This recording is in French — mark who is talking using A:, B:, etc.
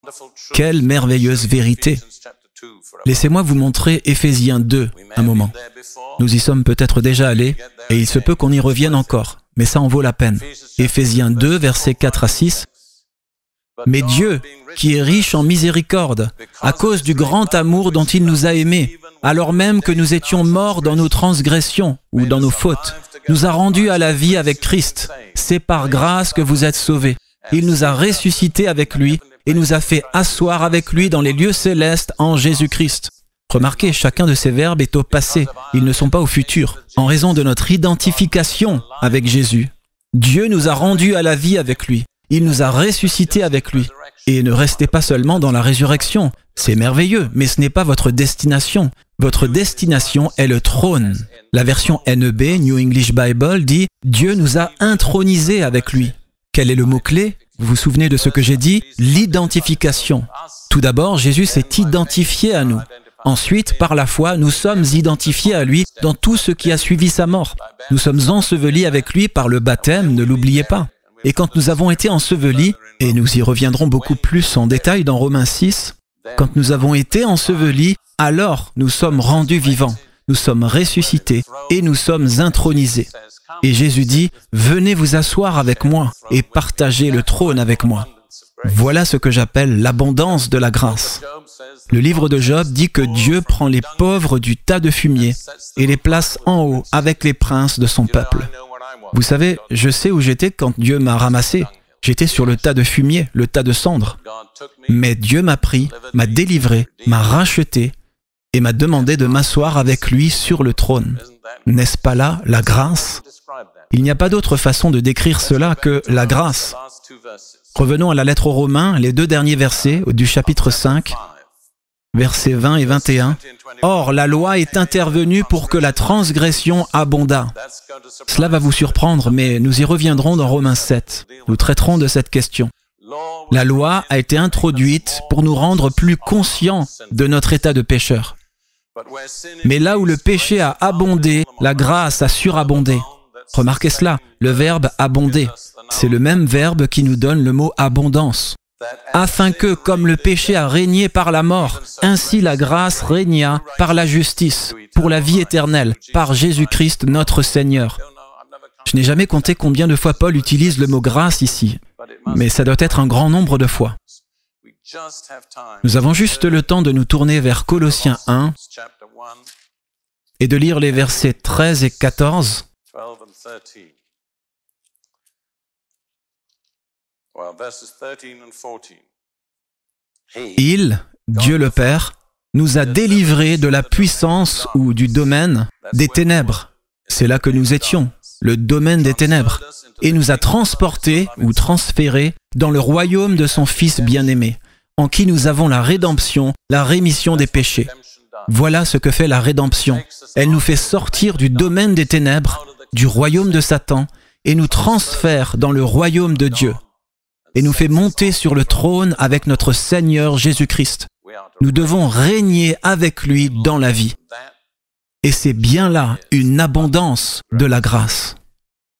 A: Quelle merveilleuse vérité! Laissez-moi vous montrer Éphésiens 2 un moment. Nous y sommes peut-être déjà allés, et il se peut qu'on y revienne encore, mais ça en vaut la peine. Éphésiens 2, versets 4 à 6. « Mais Dieu, qui est riche en miséricorde, à cause du grand amour dont il nous a aimés, alors même que nous étions morts dans nos transgressions ou dans nos fautes, nous a rendus à la vie avec Christ. C'est par grâce que vous êtes sauvés. Il nous a ressuscités avec lui et nous a fait asseoir avec lui dans les lieux célestes en Jésus-Christ. » Remarquez, chacun de ces verbes est au passé, ils ne sont pas au futur, en raison de notre identification avec Jésus. Dieu nous a rendus à la vie avec lui. Il nous a ressuscités avec lui. Et ne restez pas seulement dans la résurrection. C'est merveilleux, mais ce n'est pas votre destination. Votre destination est le trône. La version NEB, New English Bible, dit « Dieu nous a intronisés avec lui ». Quel est le mot-clé? Vous vous souvenez de ce que j'ai dit? L'identification. Tout d'abord, Jésus s'est identifié à nous. Ensuite, par la foi, nous sommes identifiés à lui dans tout ce qui a suivi sa mort. Nous sommes ensevelis avec lui par le baptême, ne l'oubliez pas. Et quand nous avons été ensevelis, et nous y reviendrons beaucoup plus en détail dans Romains 6, quand nous avons été ensevelis, alors nous sommes rendus vivants, nous sommes ressuscités et nous sommes intronisés. Et Jésus dit, « Venez vous asseoir avec moi et partagez le trône avec moi. » Voilà ce que j'appelle l'abondance de la grâce. Le livre de Job dit que Dieu prend les pauvres du tas de fumier et les place en haut avec les princes de son peuple. Vous savez, je sais où j'étais quand Dieu m'a ramassé. J'étais sur le tas de fumier, le tas de cendres. Mais Dieu m'a pris, m'a délivré, m'a racheté et m'a demandé de m'asseoir avec lui sur le trône. N'est-ce pas là la grâce? Il n'y a pas d'autre façon de décrire cela que la grâce. Revenons à la lettre aux Romains, les 2 derniers versets du chapitre 5, versets 20 et 21. « Or, la loi est intervenue pour que la transgression abondât. » Cela va vous surprendre, mais nous y reviendrons dans Romains 7. Nous traiterons de cette question. La loi a été introduite pour nous rendre plus conscients de notre état de pécheur. Mais là où le péché a abondé, la grâce a surabondé. Remarquez cela, le verbe « abonder », c'est le même verbe qui nous donne le mot « abondance ». Afin que, comme le péché a régné par la mort, ainsi la grâce régna par la justice, pour la vie éternelle, par Jésus-Christ notre Seigneur. Je n'ai jamais compté combien de fois Paul utilise le mot « grâce » ici, mais ça doit être un grand nombre de fois. Nous avons juste le temps de nous tourner vers Colossiens 1 et de lire les versets 13 et 14. Il, Dieu le Père, nous a délivrés de la puissance ou du domaine des ténèbres. C'est là que nous étions, le domaine des ténèbres, et nous a transportés ou transférés dans le royaume de son Fils bien-aimé, en qui nous avons la rédemption, la rémission des péchés. Voilà ce que fait la rédemption. Elle nous fait sortir du domaine des ténèbres, du royaume de Satan, et nous transfère dans le royaume de Dieu, et nous fait monter sur le trône avec notre Seigneur Jésus-Christ. Nous devons régner avec lui dans la vie. Et c'est bien là une abondance de la grâce.